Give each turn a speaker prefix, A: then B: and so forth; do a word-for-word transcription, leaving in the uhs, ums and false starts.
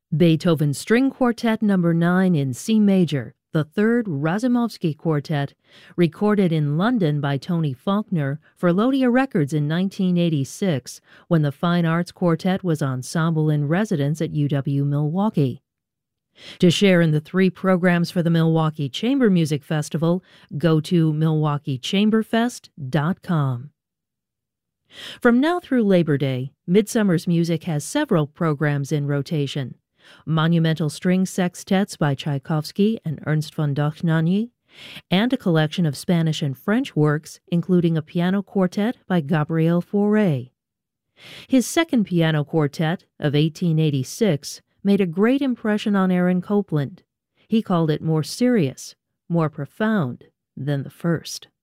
A: Beethoven String Quartet Number nine in C Major, the third Razumovsky Quartet, recorded in London by Tony Faulkner for Lodia Records in nineteen eighty-six, when the Fine Arts Quartet was ensemble in residence at U W-Milwaukee. To share in the three programs for the Milwaukee Chamber Music Festival, go to milwaukee chamber fest dot com. From now through Labor Day, Midsummer's Music has several programs in rotation: monumental string sextets by Tchaikovsky and Ernst von Dohnanyi, and a collection of Spanish and French works, including a piano quartet by Gabriel Fauré. His second piano quartet, of eighteen eighty-six, made a great impression on Aaron Copland. He called it more serious, more profound than the first.